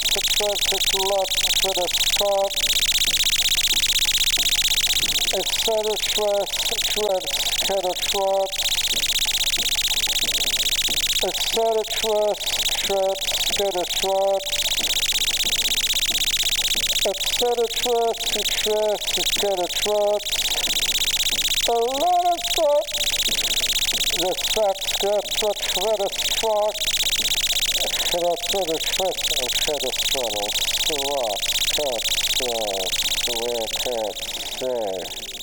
traffic lot for the stop. Set a trust, set a trust. Set a trust, set a trust. Set a trust, set a trust. A lot of thought. The facts got what for a struck. That's what a trust and set a struggle. Swat, cut, swear, cut, say.